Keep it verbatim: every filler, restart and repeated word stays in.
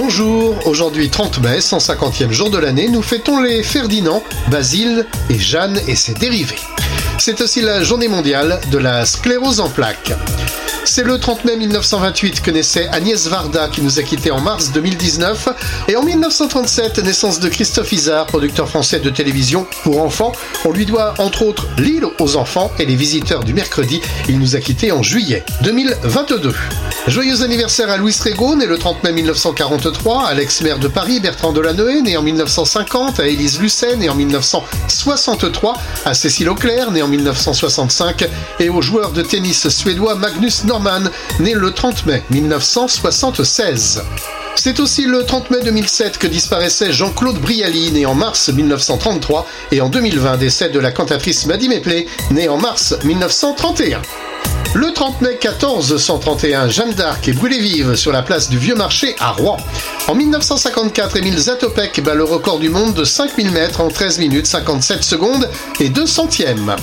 Bonjour, aujourd'hui trente mai, cent cinquantième jour de l'année, nous fêtons les Ferdinand, Basile et Jeanne et ses dérivés. C'est aussi la journée mondiale de la sclérose en plaques. C'est le trente mai mille neuf cent vingt-huit que naissait Agnès Varda qui nous a quittés en mars deux mille dix-neuf et en mille neuf cent trente-sept, naissance de Christophe Izard, producteur français de télévision pour enfants. On lui doit entre autres L'île aux enfants et Les visiteurs du mercredi. Il nous a quittés en juillet deux mille vingt-deux. Joyeux anniversaire à Louis Régaux, né le trente mai mille neuf cent quarante-trois, à l'ex-maire de Paris Bertrand Delanoë, né en mille neuf cent cinquante, à Élise Lucet, né en mille neuf cent soixante-trois, à Cécile Auclair, né en mille neuf cent soixante-cinq, et au joueur de tennis suédois Magnus Norman, né le trente mai mille neuf cent soixante-seize. C'est aussi le trente mai deux mille sept que disparaissait Jean-Claude Brialy, né en mars mille neuf cent trente-trois, et en deux mille vingt, décès de la cantatrice Maddy Méplé, née en mars mille neuf cent trente et un. Le trente mai quatorze cent trente et un, Jeanne d'Arc est brûlée vive sur la place du Vieux Marché à Rouen. En mille neuf cent cinquante-quatre, Émile Zatopek bat le record du monde de cinq mille mètres en treize minutes cinquante-sept secondes et deux centièmes.